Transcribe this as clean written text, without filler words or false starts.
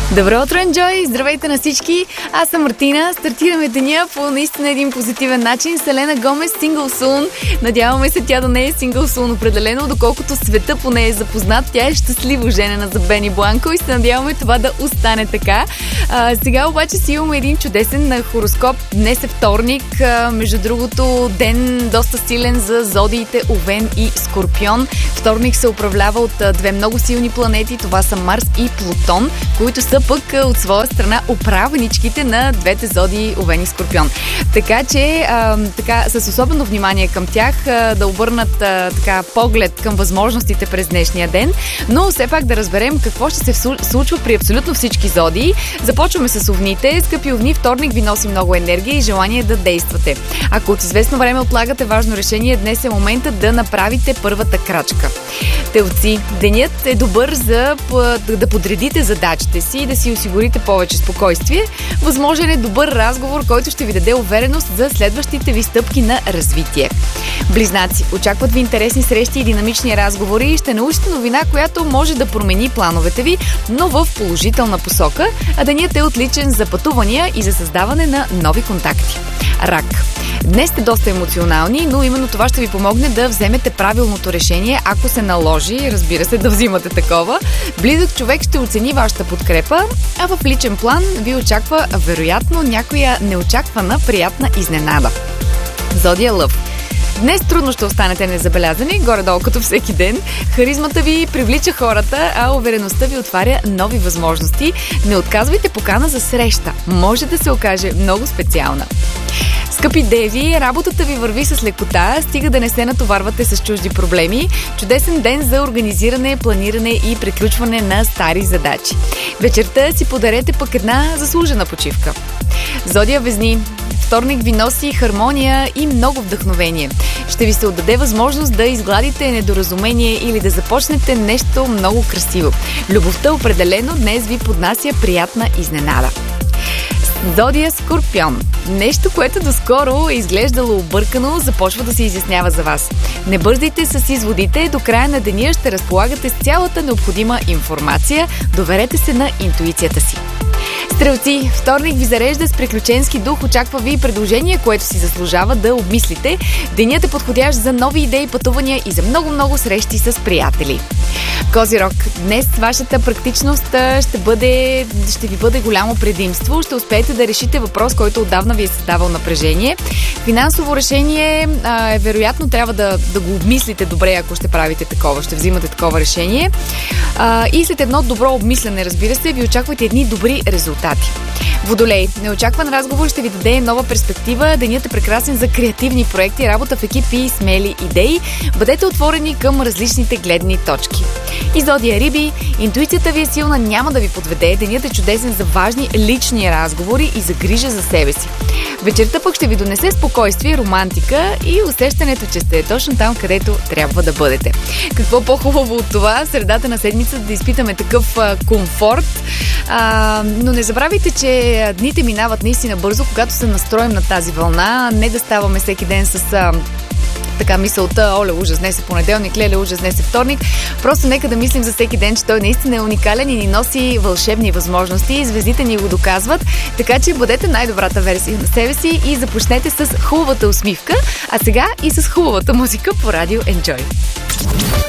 Добро утро, Enjoy! Здравейте на всички! Аз съм Мартина. Стартираме деня по наистина един позитивен начин. Селена Гомес, Single Soon. Надяваме се тя да не е Single Soon определено, доколкото света по нея е запознат. Тя е щастливо женена за Бени Бланко и се надяваме това да остане така. Сега обаче си имаме един чудесен хороскоп. Днес е вторник. Между другото, ден доста силен за зодиите Овен и Скорпион. Вторник се управлява от две много силни планети. Това са Марс и Плутон, които са пък от своя страна управеничките на двете зодии Овен и Скорпион. Така че с особено внимание към тях да обърнат поглед към възможностите през днешния ден, но все пак да разберем какво ще се случва при абсолютно всички зодии. Започваме с овните. Скъпи овни, вторник ви носи много енергия и желание да действате. Ако от известно време отлагате важно решение, днес е момента да направите първата крачка. Телци, денят е добър за да подредите задачите си и да си осигурите повече спокойствие. Възможен е добър разговор, който ще ви даде увереност за следващите ви стъпки на развитие. Близнаци, очакват ви интересни срещи и динамични разговори и ще научите новина, която може да промени плановете ви, но в положителна посока, а денят е отличен за пътувания и за създаване на нови контакти. Рак. Днес сте доста емоционални, но именно това ще ви помогне да вземете правилното решение, ако се наложи, разбира се, да взимате такова. Близък човек ще оцени вашата подкрепа, а в личен план ви очаква вероятно някоя неочаквана приятна изненада. Зодия Лъв. Днес трудно ще останете незабелязани, горе-долу като всеки ден. Харизмата ви привлича хората, а увереността ви отваря нови възможности. Не отказвайте покана за среща. Може да се окаже много специална. Скъпи деви, работата ви върви с лекота, стига да не се натоварвате с чужди проблеми. Чудесен ден за организиране, планиране и приключване на стари задачи. Вечерта си подарете пък една заслужена почивка. Зодия Везни. Вторник ви носи хармония и много вдъхновение. Ще ви се отдаде възможност да изгладите недоразумение или да започнете нещо много красиво. Любовта определено днес ви поднася приятна изненада. Зодия Скорпион. Нещо, което доскоро е изглеждало объркано, започва да се изяснява за вас. Не бързайте с изводите, до края на деня ще разполагате с цялата необходима информация. Доверете се на интуицията си. Стрелци, вторник ви зарежда с приключенски дух, очаква ви предложение, което си заслужава да обмислите. Денят е подходящ за нови идеи, пътувания и за много-много срещи с приятели. Козирог, днес вашата практичност ще ви бъде голямо предимство. Ще успеете да решите въпрос, който отдавна ви е създавал напрежение. Финансово решение вероятно трябва да го обмислите добре, ако ще правите такова, ще взимате такова решение. И след едно добро обмислене, разбира се, ви очаквате едни добри резултати. Водолей, неочакван разговор ще ви даде нова перспектива. Денят е прекрасен за креативни проекти, работа в екип и смели идеи. Бъдете отворени към различните гледни точки. И Зодия Риби, интуицията ви е силна, няма да ви подведе. Денят е чудесен за важни лични разговори и за грижа за себе си. Вечерта пък ще ви донесе спокойствие, романтика и усещането, че сте точно там, където трябва да бъдете. Какво по-хубаво от това, в средата на седмица да изпитаме такъв комфорт. Но не забравяйте, че дните минават наистина бързо, когато се настроим на тази вълна. Не да ставаме всеки ден с така мисълта, оле, ужас, днес е понеделник, леле, ужас, днес е вторник. Просто нека да мислим за всеки ден, че той наистина е уникален и ни носи вълшебни възможности. Звездите ни го доказват. Така че бъдете най-добрата версия на себе си и започнете с хубавата усмивка, а сега и с хубавата музика по радио Enjoy.